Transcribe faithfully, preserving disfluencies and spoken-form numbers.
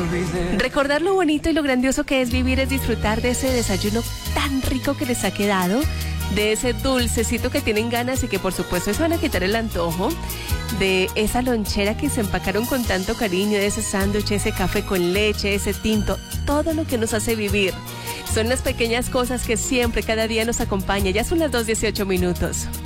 Recordar lo bonito y lo grandioso que es vivir es disfrutar de ese desayuno tan rico que les ha quedado, de ese dulcecito que tienen ganas y que por supuesto eso van a quitar el antojo, de esa lonchera que se empacaron con tanto cariño, de ese sándwich, ese café con leche, ese tinto, todo lo que nos hace vivir. Son las pequeñas cosas que siempre, cada día nos acompañan. Ya son las dos dieciocho minutos.